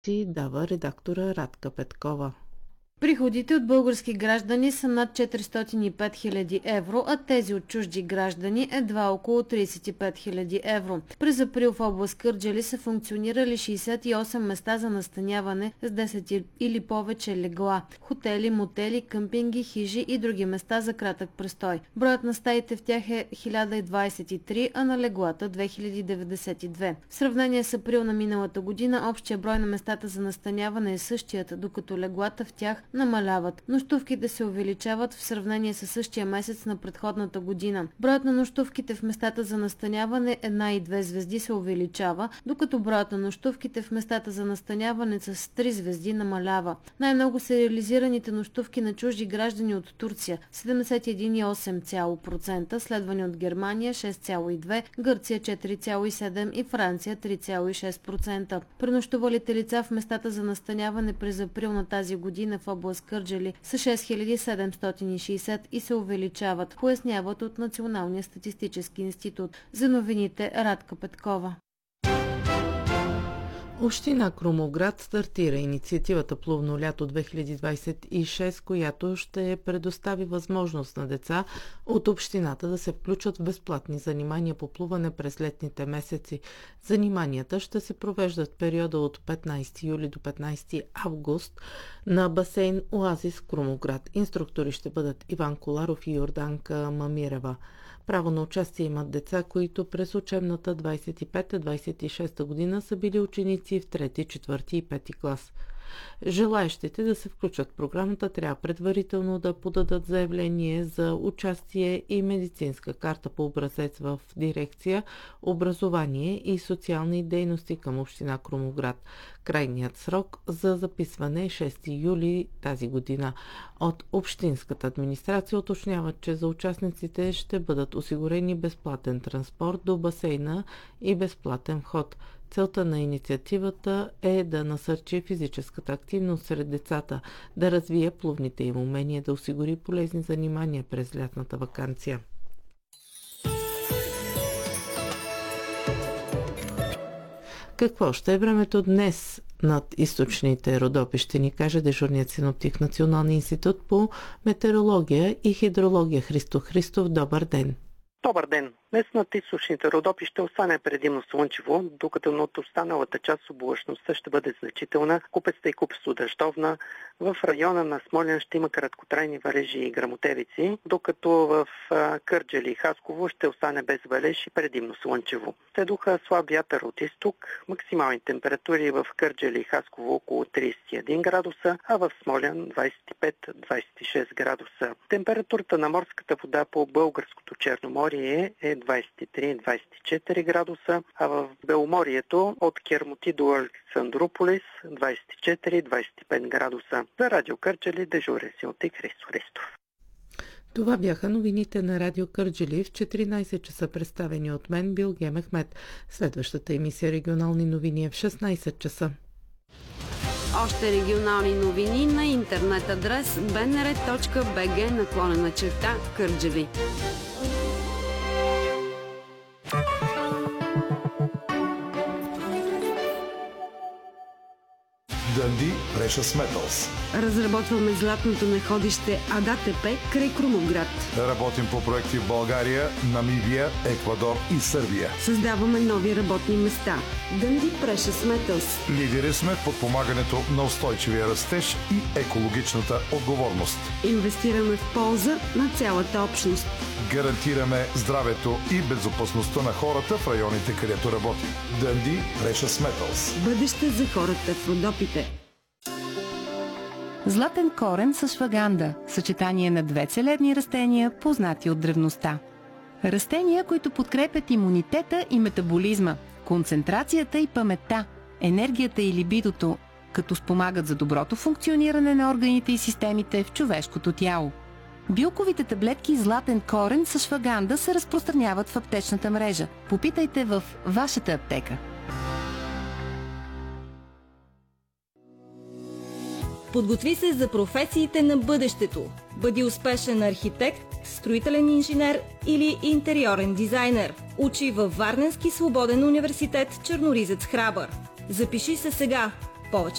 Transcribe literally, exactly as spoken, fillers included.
Ти дава редактора Радка Петкова. Приходите от български граждани са над четиристотин и пет хиляди евро, а тези от чужди граждани едва около тридесет и пет хиляди евро. През април в област Кърджали са функционирали шейсет и осем места за настаняване с десет или повече легла, хотели, мотели, къмпинги, хижи и други места за кратък престой. Броят на стаите в тях е хиляда двадесет и три, а на леглата две хиляди деветдесет и две. В сравнение с април на миналата година общия брой на местата за настаняване е същият, докато леглата в тях намаляват. Нощувките се увеличават в сравнение с същия месец на предходната година. Броят на нощувките в местата за настаняване една и две звезди се увеличава, докато броят на нощувките в местата за настаняване с три звезди намалява. Най-много са реализираните нощувки на чужди граждани от Турция седемдесет и един цяло и осем процента, следвани от Германия шест цяло и две процента, Гърция четири цяло и седем процента и Франция три цяло и шест процента. Пренощувалите лица в местата за настаняване през април на тази година в област Кърджали са шест хиляди седемстотин и шейсет и се увеличават, поясняват от Националния статистически институт. За новините Радка Петкова. Община Крумовград стартира инициативата Плувно лято две хиляди двадесет и шеста, която ще предостави възможност на деца от общината да се включат в безплатни занимания по плуване през летните месеци. Заниманията ще се провеждат в периода от петнадесети юли до петнадесети август на басейн Оазис Крумовград. Инструктори ще бъдат Иван Коларов и Йорданка Мамирева. Право на участие имат деца, които през учебната двадесет и пета двадесет и шеста година са били ученици в трети, четвърти и пети клас. Желаещите да се включат в програмата трябва предварително да подадат заявление за участие и медицинска карта по образец в дирекция Образование и социални дейности към община Крумовград. Крайният срок за записване е шести юли тази година. От общинската администрация уточняват, че за участниците ще бъдат осигурени безплатен транспорт до басейна и безплатен вход. Целта на инициативата е да насърчи физическата активност сред децата, да развие плувните им умения, да осигури полезни занимания през лятната ваканция. Какво ще е времето днес над източните Родопи, ще ни каже дежурният синоптик Националния институт по метеорология и хидрология Христо Христов. Добър ден! Добър ден! Днес над източните Родопи ще остане предимно слънчево, докато над останалата част облачността ще бъде значителна, купеста и купесто дъждовна. В района на Смолян ще има краткотрайни валежи и гръмотевици, докато в Кърджали и Хасково ще остане без валеж и предимно слънчево. Се духа слаб вятър от изток, максимални температури в Кърджали и Хасково около тридесет и един градуса, а в Смолян двадесет и пет до двадесет и шест градуса. Температурата на морската вода по българското Черноморие е двадесет и три до двадесет и четири градуса, а в Беломорието от Кермоти до Александрополис двадесет и четири до двадесет и пет градуса. За Радио Кърджали дежурен синоптик Христо Христов. Това бяха новините на Радио Кърджали в четиринадесет часа, представени от мен Билге Мехмед. Следващата емисия регионални новини е в шестнадесет часа. Още регионални новини на интернет адрес би ен ар точка би джи наклонена черта Кърджали. Dundee Precious Metals. Разработваме златното находище АДАТП край Крумовград. Работим по проекти в България, Намибия, Еквадор и Сърбия. Създаваме нови работни места. Dundee Precious Metals. Лидери сме в подпомагането на устойчивия растеж и екологичната отговорност. Инвестираме в полза на цялата общност. Гарантираме здравето и безопасността на хората в районите, където работим. Dundee Precious Metals. Бъдеще за хората в Родопите. Златен корен с шваганда – съчетание на две целебни растения, познати от древността. Растения, които подкрепят имунитета и метаболизма, концентрацията и паметта, енергията и либидото, като спомагат за доброто функциониране на органите и системите в човешкото тяло. Билковите таблетки златен корен с шваганда се разпространяват в аптечната мрежа. Попитайте в вашата аптека. Подготви се за професиите на бъдещето. Бъди успешен архитект, строителен инженер или интериорен дизайнер. Учи във Варненски свободен университет Черноризец Храбър. Запиши се сега. Повече